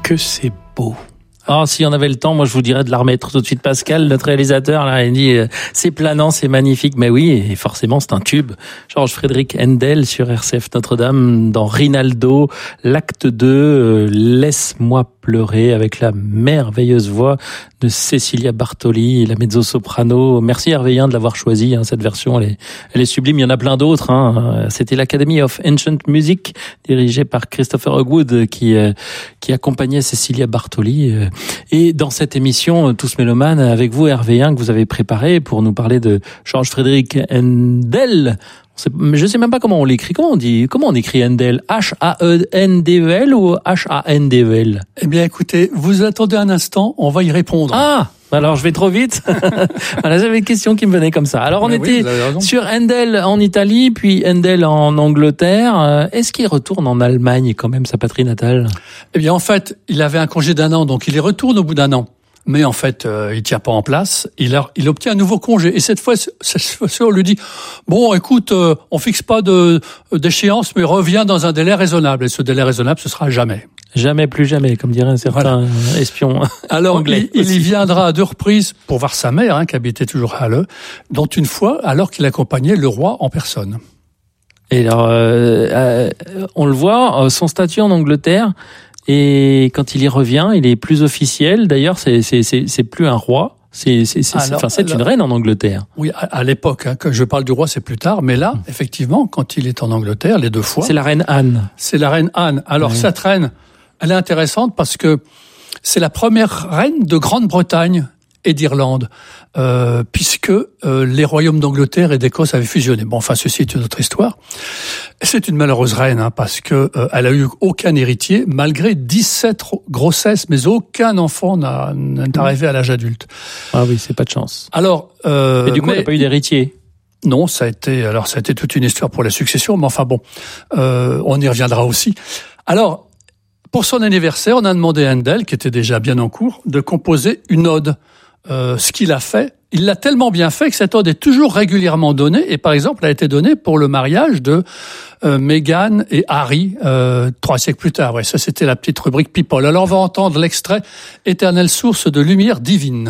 que c'est beau. Ah, si on avait le temps, moi je vous dirais de la remettre tout de suite. Pascal, notre réalisateur, là, il dit c'est planant, c'est magnifique. Mais oui, et forcément c'est un tube. Georges Frédéric Händel sur RCF Notre-Dame dans Rinaldo, l'acte 2, Laisse-moi pleurer, avec la merveilleuse voix de Cecilia Bartoli, la mezzo-soprano. Merci Hervé de l'avoir choisi, cette version, elle est sublime. Il y en a plein d'autres. C'était l'Academy of Ancient Music, dirigée par Christopher Hogwood, qui accompagnait Cecilia Bartoli. Et dans cette émission, Tous Mélomanes, avec vous Hervé que vous avez préparé pour nous parler de Georges Frédéric Händel. Je sais même pas comment on l'écrit. Comment on écrit Händel? H-A-E-N-D-E-L ou H-A-N-D-E-L? Eh bien, écoutez, vous attendez un instant, on va y répondre. Ah! Alors, je vais trop vite. Voilà, j'avais une question qui me venait comme ça. Alors, on était sur Händel en Italie, puis Händel en Angleterre. Est-ce qu'il retourne en Allemagne, quand même, sa patrie natale? Eh bien, en fait, il avait un congé d'1 an, donc il y retourne au bout d'1 an. Mais en fait, il tient pas en place. Il obtient un nouveau congé. Et cette fois, on lui dit, bon, écoute, on fixe pas d'échéance, mais reviens dans un délai raisonnable. Et ce délai raisonnable, ce sera jamais. Jamais, plus jamais, comme dirait un certain espion alors, anglais. Il y viendra à 2 reprises pour voir sa mère, qui habitait toujours à Halle, dont une fois, alors qu'il accompagnait le roi en personne. Et alors, on le voit, son statut en Angleterre, et quand il y revient, il est plus officiel. D'ailleurs, c'est plus un roi. C'est une reine en Angleterre. Oui, à l'époque, quand je parle du roi, c'est plus tard. Mais là, effectivement, quand il est en Angleterre, les 2 fois. C'est la reine Anne. C'est la reine Anne. Alors, cette reine, elle est intéressante parce que c'est la première reine de Grande-Bretagne et d'Irlande, puisque les royaumes d'Angleterre et d'Écosse avaient fusionné. Bon, enfin, ceci est une autre histoire. C'est une malheureuse reine, parce que elle a eu aucun héritier, malgré 17 grossesses, mais aucun enfant n'est arrivé à l'âge adulte. Ah oui, c'est pas de chance. Alors, et du coup, elle n'a pas eu d'héritier. Non, ça a été toute une histoire pour la succession, mais enfin bon, on y reviendra aussi. Alors, pour son anniversaire, on a demandé à Händel, qui était déjà bien en cours, de composer une ode. Ce qu'il a fait, il l'a tellement bien fait que cette ode est toujours régulièrement donnée, et par exemple, elle a été donnée pour le mariage de Meghan et Harry 3 siècles plus tard. Ouais, ça c'était la petite rubrique People. Alors on va entendre l'extrait « Éternelle source de lumière divine ».